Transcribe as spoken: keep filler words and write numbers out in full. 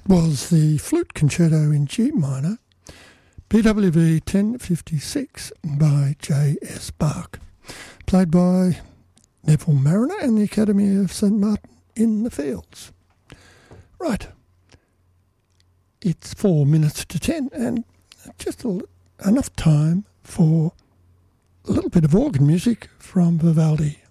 was the Flute Concerto in G minor, B W V ten fifty-six by J S Bach, played by Neville Marriner and the Academy of Saint Martin in the Fields. Right, it's four minutes to ten and just a, enough time for a little bit of organ music from Vivaldi.